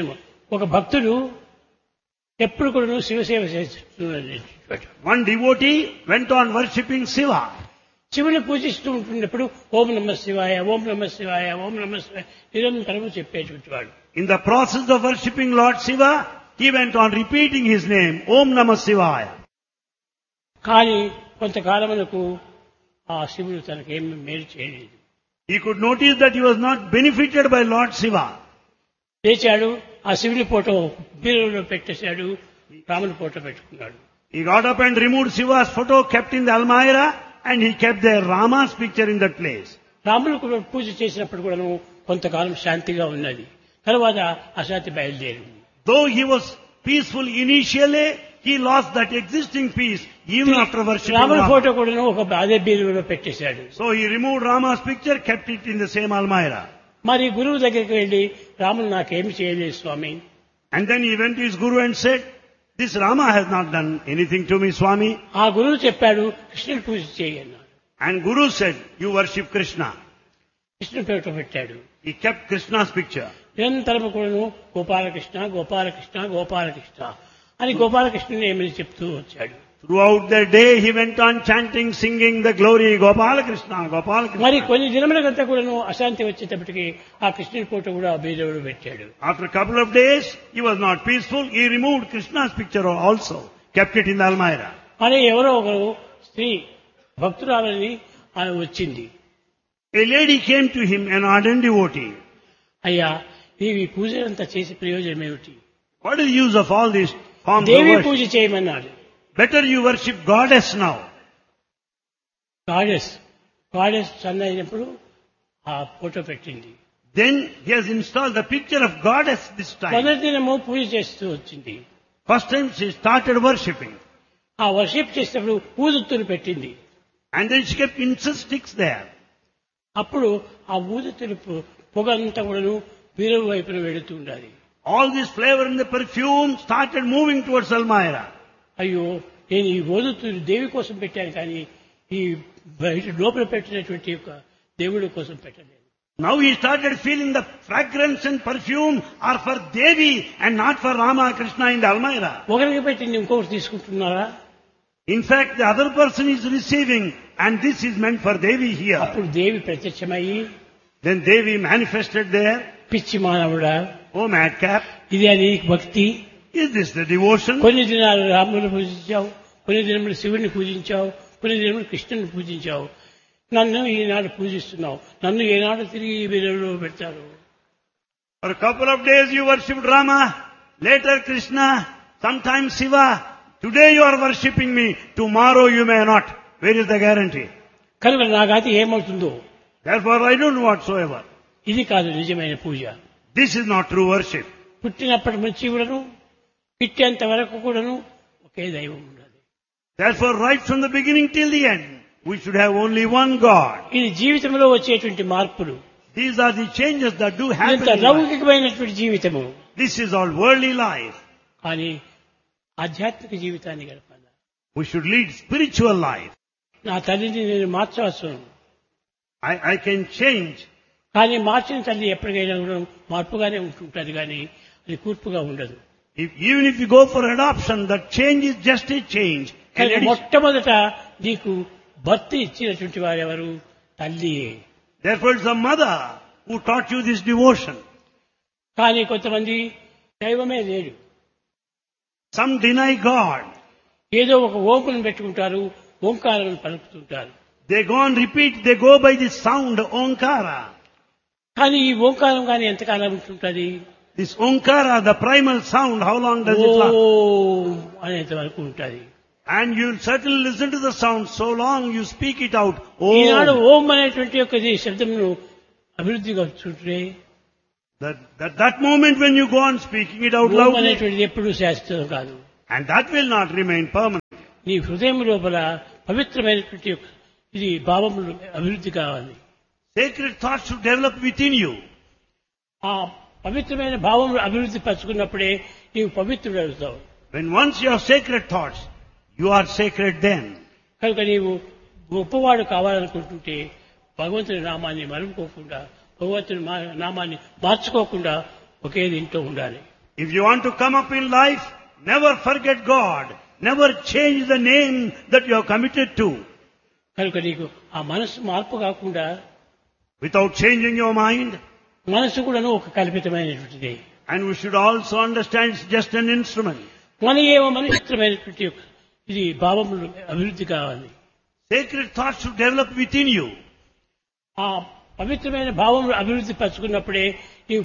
ఒక భక్తుడు ఎప్పుడు కూడా శివసేవ చేస్తున్నాడు. One devotee went on worshipping Shiva. శివుని పూజిస్తూ ఉంటున్నప్పుడు ఓం నమ శివాయ, ఓం నమ శివాయ, ఓం నమ శివాయ నిరంతరము చెప్పేటువంటి వాడు. In the process of worshipping Lord Shiva, he went on repeating his name, Om Namah Shivaya. కానీ కొంతకాలమునకు ఆ శివుడు తనకేమి మేలు చేయలేదు. He could notice that he was not benefited by Lord Shiva. లేచాడు, ఆ శివుని ఫోటో బీరువాలో పెట్టేశాడు, రాముని ఫోటో పెట్టుకున్నాడు. He got up and removed Shiva's photo, kept in the Almirah, and he kept their Rama's picture in that place. రాముడు కూడా పూజ చేసినప్పుడు కూడా కొంతకాలం శాంతిగా ఉన్నది, తర్వాత అశాంతి బయలుదేరింది. Though he was peaceful initially, he lost that existing peace even after worshipping రాముని Rama. ఫోటో కూడా ఒక అదే బీరువాలో పెట్టేశాడు. So he removed Rama's picture, kept it in the same Almirah. మరి గురువు దగ్గరికి వెళ్లి రాముడు నాకేమి చేయలేదు స్వామి. And then he went to his guru and said, this Rama has not done anything to me, Swami. ఆ గురువు చెప్పాడు కృష్ణుని పూజ చేయన్నాడు. And Guru said, you worship Krishna. కృష్ణుని ఫోటో పెట్టాడు. He kept Krishna's picture. నిరంతరము కూడాను గోపాలకృష్ణ గోపాలకృష్ణ గోపాలకృష్ణ అని గోపాలకృష్ణుని ఏమని చెప్తూ వచ్చాడు. Throughout the day he went on chanting, singing the glory, Gopala Krishna, Gopala Krishna. మరి కొన్ని దినములకంతా కూడాను అశాంతి వచ్చేటప్పటికి ఆ కృష్ణుని ఫోటో కూడా బీరువాలో పెట్టాడు. After a couple of days, he was not peaceful. He removed Krishna's picture also, kept it in the Almirah. అని ఎవరో ఒకరు స్త్రీ భక్తురాలని ఆమె వచ్చింది. A lady came to him, an ardent devotee. అయ్యా నీవు ఈ పూజలంతా చేసి ప్రయోజనం ఏమిటి? What is the use of all these forms of Devi worship? పూజ చేయమన్నాడు. Better you worship goddess now. Goddess goddess sun అయినప్పుడు ఆ ఫోటో పెట్టింది. Then he has installed the picture of goddess this time. మొదటి దినము పూజ చేస్తూ వచ్చింది. First time she started worshipping. ఆ worship చేసేటప్పుడు ఊదుతులు పెట్టింది. And then she kept incense sticks there. అప్పుడు ఆ ఊదుతులు పొగ అంతా కూడాను బీరువా వైపున వెళుతూ ఉండాలి. All this flavor in the perfume started moving towards Almirah. అయ్యో నేను ఈ ఊదుతులు దేవి కోసం పెట్టాను కానీ ఈ బయట లోపల పెట్టినటువంటి యొక్క దేవుడి కోసం పెట్టలేదు. Now he started feeling the fragrance and perfume are for Devi and not for Rama Krishna in the Almirah. ఒకరికి పెట్టింది ఇంకొకరు తీసుకుంటున్నారా? In fact, the other person is receiving and this is meant for Devi here. అప్పుడు దేవి ప్రత్యక్షమయ్యి Then Devi manifested there. పిచ్చి మానవుడా, Oh madcap, ఇది అని భక్తి. is this the devotion? కొన్ని దినాలు రాముని పూజించావు, కొన్ని దినములు శివుని పూజించావు, కొన్ని దినములు కృష్ణుని పూజించావు. నన్ను ఈనాడు పూజిస్తున్నావు, నన్ను ఏనాడు తిరిగి ఈ బిరువాలో పెడతారు? For a couple of days you worshipped Rama, later Krishna, sometimes Shiva. Today you are worshipping me, tomorrow you may not. Where is the guarantee? కనుక నా గతి ఏమవుతుందో? Therefore I don't know whatsoever. ఇది కాదు నిజమైన పూజ. This is not true worship. పుట్టినప్పటి నుంచి కూడాను పిట్టేంత వరకు కూడాను ఒకే దైవం ఉండాలి. Therefore right from the beginning till the end, we should have only one God. ఇది జీవితంలో వచ్చేటువంటి మార్పులు. These are the changes that do happen ఇంత in life. లౌకికమైనటువంటి జీవితము. This is all worldly life. కానీ ఆధ్యాత్మిక జీవితాన్ని గడపాలి. We should lead spiritual life. నా తల్లిని నేను మార్చవచ్చు, I, I can change. కానీ మార్చిన తల్లి ఎప్పటికైనా కూడా మార్పుగానే ఉంటుంటుంది, కానీ అది కూర్పుగా ఉండదు. If, even if you go for adoption, that change is just a change. An కానీ addition. మొట్టమొదట నీకు భర్త ఇచ్చినటువంటి వారెవరు? తల్లియే. Therefore it's the mother who taught you this devotion. కానీ కొంతమంది దైవమే లేడు, Some deny God. ఏదో ఒక ఓంకును పెట్టుకుంటారు, ఓంకారం పలుకుతుంటారు. They go and repeat, they go by the sound, Omkara. కానీ ఈ ఓంకారం కానీ ఎంతకాలం ఉంటుంటుంది? This Omkara, the primal sound, how long does it last? ఓం అనేంత వరకు ఉంటుంది. And you'll certainly listen to the sound so long you speak it out. Eenadu Oh, ఓం అనేటువంటి యొక్క శబ్దమును అభివృద్ధిగా చూస్తే that, that, that moment when you go on speaking it out Om loudly, అనేటువంటిది ఎప్పుడూ శాశ్వతం కాదు. and that will not remain permanent. నీ హృదయం లోపల పవిత్రమైనటువంటి యొక్క ఇది భావములు అభివృద్ధి కావాలి. Sacred thoughts should develop within you. ఆ పవిత్రమైన భావములు అభివృద్ధి పరచుకున్నప్పుడే నీవు పవిత్రుడు అవుతావు. When once you have sacred thoughts, you are sacred then. కనుక నీవు గొప్పవాడు కావాలనుకుంటుంటే భగవంతుని నామాన్ని మరుపుకోకుండా, భగవంతుని మా- నామాన్ని మార్చుకోకుండా ఒకే దీంట్లో ఉండాలి. If you want to come up in life, never forget God. Never change the name that you are committed to. కనుక నీకు ఆ మనసు మార్పు కాకుండా Without changing your mind, మనసు కూడాను ఒక కల్పితమైనటువంటిది. and we should also understand it's just an instrument. మన ఏమో మనిషిత్రమైనటువంటి ఇది భావములు అభివృద్ధి కావాలి. Sacred thoughts should develop within you. ఆ పవిత్రమైన భావములు అభివృద్ధి పరచుకున్నప్పుడే